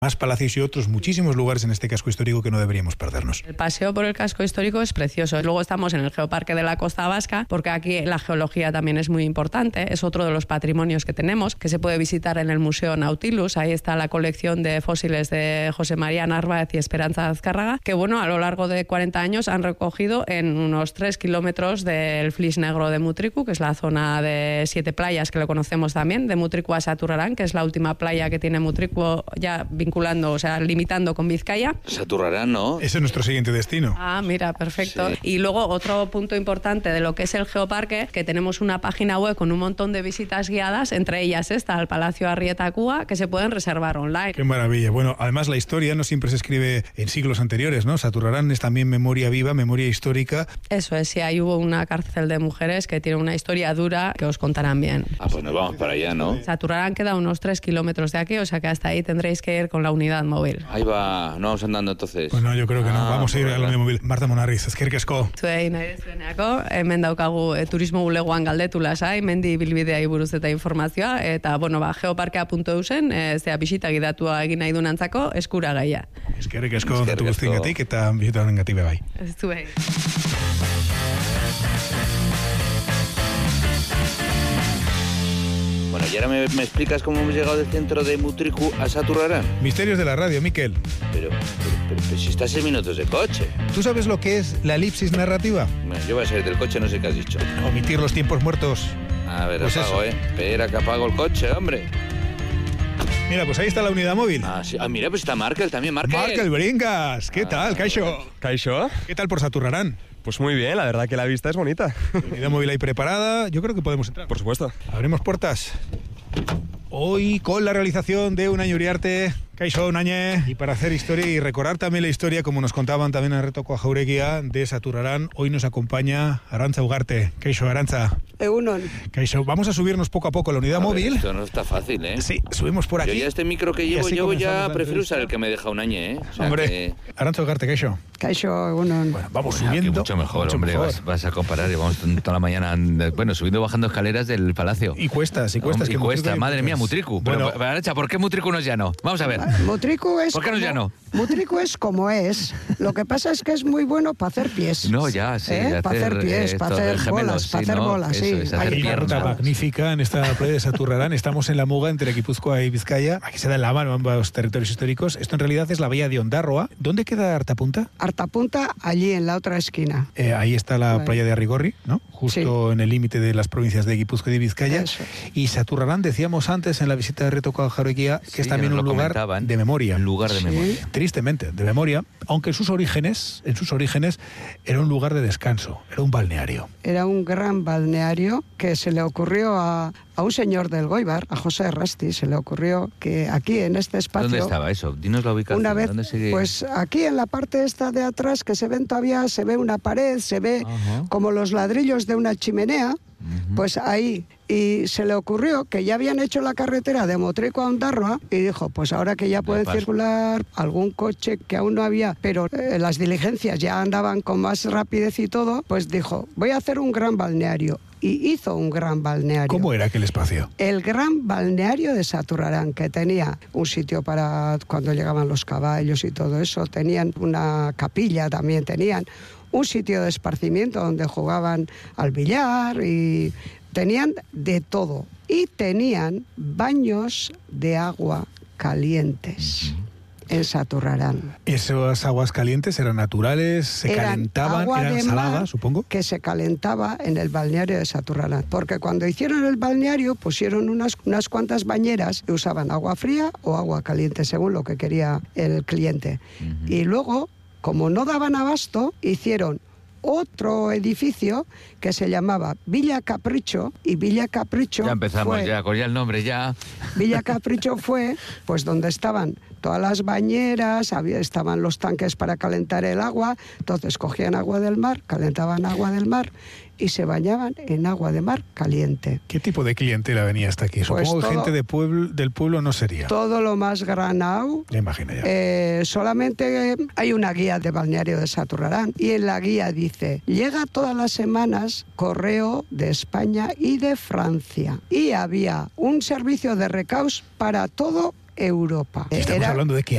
más palacios y otros muchísimos lugares en este casco histórico que no deberíamos perdernos. El paseo por el casco histórico es precioso. Luego estamos en el Geoparque de la Costa Vasca, porque aquí la geología también es muy importante. Es otro de los patrimonios que tenemos, que se puede visitar en el Museo Nautilus. Ahí está la colección de fósiles de José María Narváez y Esperanza Azcárraga, que a lo largo de 40 años han recogido en unos 3 kilómetros del Flix Negro de Mutriku, que es la zona de 7 playas que lo conocemos también, de Mutriku a Saturrarán, que es la última playa que tiene Mutriku ya vinculando, o sea, limitando con Vizcaya. Saturrarán, ¿no? Ese es nuestro siguiente destino. Ah, mira, perfecto. Sí. Y luego otro punto importante de lo que es el Geoparque, que tenemos una página web con un montón de visitas guiadas, entre ellas esta, al Palacio Arrietacúa, que se pueden reservar online. Qué maravilla. Bueno, además la historia no siempre se escribe en siglos anteriores, ¿no? Saturrarán es también memoria viva, memoria histórica. Eso es, sí, ahí hubo una cárcel de mujeres que tiene una historia dura que os contarán bien. Ah, pues nos vamos para allá, ¿no? Saturrarán queda a unos 3 kilómetros de aquí, o sea que hasta ahí tendréis que ir con la unidad móvil. Ahí va, no vamos andando entonces. Pues no, yo creo que no. Vamos a ir a la unidad móvil. Marta Monarriz, eskerrik asko. Zuei nahi zueneako, hemen daukagu turismo bulegoan galdetu lasai, mendi bilbideai buruz eta informazioa, eta geoparkea.eusen, zea bisita gidatua egin nahi dunantzako, eskuragaia. Eskerrik asko datu guztiengatik eta bisitarengatik bai. Zuei. Bueno, y ahora me explicas cómo hemos llegado del centro de Mutriku a Saturrarán. Misterios de la radio, Miquel. Pero si estás 6 minutos de coche. ¿Tú sabes lo que es la elipsis narrativa? Bueno, yo voy a salir del coche, no sé qué has dicho. Omitir los tiempos muertos. A ver, Pues apago, eso. Espera que apago el coche, hombre. Mira, pues ahí está la unidad móvil. Ah, sí. Ah, mira, pues está Markel también, Markel. Markel Bringas, ¿qué tal, Kaixo? ¿Kaixo? ¿Qué tal por Saturrarán? Pues muy bien, la verdad que la vista es bonita. Unidad móvil ahí preparada, yo creo que podemos entrar. Por supuesto. Abrimos puertas. Hoy con la realización de Unai Uriarte, Kaixo Unañe, y para hacer historia y recordar también la historia, como nos contaban también en Reto Jaureguía de Saturrarán, hoy nos acompaña Arantza Ugarte. Kaixo, Arantza. Egunon. Kaixo, vamos a subirnos poco a poco a la unidad móvil. Esto no está fácil, ¿eh? Sí, subimos por aquí. Yo ya este micro que Y así llevo ya comenzamos la prefiero entrevista. usar el que me deja un año, ¿eh? O sea Hombre, que... Arantza Ugarte, Kaixo. Kaixo, egunon. Bueno, vamos Que subiendo. mucho mejor, mucho hombre, mejor. Vas a comparar, vamos toda la mañana, bueno, subiendo y bajando escaleras del palacio. Y cuestas. Hombre, que y cuesta, Mutriku- madre mía, Mutriku. Bueno, Pero, Arancha, ¿por qué Mutriku no es llano? Vamos a ver. Mutriku es ¿Por qué no es como- llano? Mutriku es como es. Lo que pasa es que es muy bueno para hacer pies. No, ya, sí. Para hacer pies, para hacer gemelos, bolas, sí, para hacer ¿no? bolas, Eso sí. es, hacer Ahí, Una ruta piernas. magnífica en esta playa de Saturrarán. Estamos en la muga entre Guipúzcoa y Vizcaya. Aquí se da en la mano ambos territorios históricos. Esto en realidad es la bahía de Ondarroa. ¿Dónde queda Artapunta? Artapunta, allí en la otra esquina. Ahí está la Vale. playa de Arrigorri, ¿no? Justo en el límite de las provincias de Guipúzcoa y Vizcaya. Eso. Y Saturrarán, decíamos antes en la visita de Reto Jaureguía, que Sí, es también nos un lo lugar comentaban. de memoria. Un lugar de Sí. memoria. Tristemente, de memoria, aunque en sus orígenes era un lugar de descanso, era un balneario. Era un gran balneario que se le ocurrió a un señor del Goibar, a José Rasti, se le ocurrió que aquí en este espacio... ¿Dónde estaba eso? Dinos la ubicación. Una vez, ¿Dónde se... pues aquí en la parte esta de atrás que se ven todavía, se ve una pared, se ve Ajá. como los ladrillos de una chimenea, pues ahí. Y se le ocurrió que ya habían hecho la carretera de Mutriku a Ondarroa y dijo, pues ahora que ya pueden paso. circular algún coche que aún no había, pero las diligencias ya andaban con más rapidez y todo, pues dijo, voy a hacer un gran balneario. Y hizo un gran balneario. ¿Cómo era aquel espacio? El gran balneario de Saturrarán, que tenía un sitio para cuando llegaban los caballos y todo eso, tenían una capilla también, tenían un sitio de esparcimiento donde jugaban al billar y tenían de todo. Y tenían baños de agua calientes en Saturrarán. ¿Esas aguas calientes eran naturales? ¿Se Eran calentaban? agua ¿Eran de saladas, mar supongo? que se calentaba en el balneario de Saturrarán. Porque cuando hicieron el balneario pusieron unas cuantas bañeras que usaban agua fría o agua caliente, según lo que quería el cliente. Y luego, como no daban abasto, hicieron otro edificio que se llamaba Villa Capricho, y Villa Capricho Ya empezamos, fue, ya, con ya el nombre, ya. Villa Capricho fue pues donde estaban todas las bañeras, estaban los tanques para calentar el agua, entonces cogían agua del mar, calentaban agua del mar y se bañaban en agua de mar caliente. ¿Qué tipo de clientela venía hasta aquí? Pues Supongo que todo- gente del pueblo no sería. Todo lo más granao. Ya imagino ya. Solamente hay una guía de balneario de Saturrarán y en la guía dice, llega todas las semanas correo de España y de Francia. Y había un servicio de recaos para todo Europa. Estamos hablando de que